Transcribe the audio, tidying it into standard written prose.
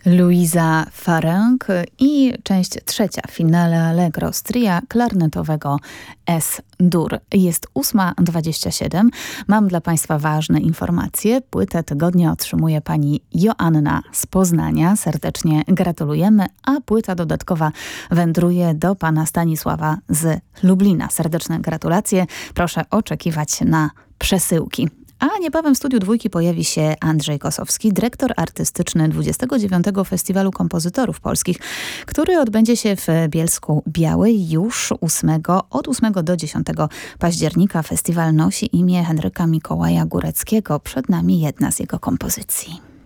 Luisa Farenc i część trzecia finale Allegro z tria klarnetowego S-dur. Jest 8:27. Mam dla Państwa ważne informacje. Płytę tygodnia otrzymuje pani Joanna z Poznania. Serdecznie gratulujemy, a płyta dodatkowa wędruje do pana Stanisława z Lublina. Serdeczne gratulacje. Proszę oczekiwać na przesyłki. A niebawem w studiu Dwójki pojawi się Andrzej Kosowski, dyrektor artystyczny 29. Festiwalu Kompozytorów Polskich, który odbędzie się w Bielsku Białej już od 8 do 10 października. Festiwal nosi imię Henryka Mikołaja Góreckiego. Przed nami jedna z jego kompozycji.